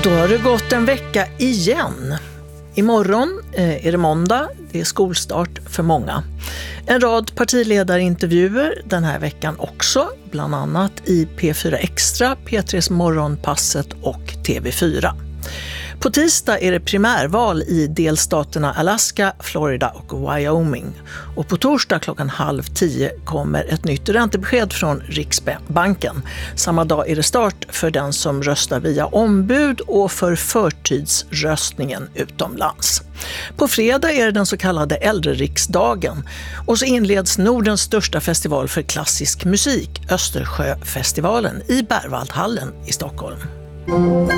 Då har det gått en vecka igen. Imorgon är det måndag, det är skolstart för många. En rad partiledarintervjuer den här veckan också, bland annat i P4 Extra, P3s Morgonpasset och TV4. På tisdag är det primärval i delstaterna Alaska, Florida och Wyoming. Och på torsdag 9:30 kommer ett nytt räntebesked från Riksbanken. Samma dag är det start för den som röstar via ombud och för förtidsröstningen utomlands. På fredag är det den så kallade äldreriksdagen och så inleds Nordens största festival för klassisk musik, Östersjöfestivalen i Berwaldhallen i Stockholm.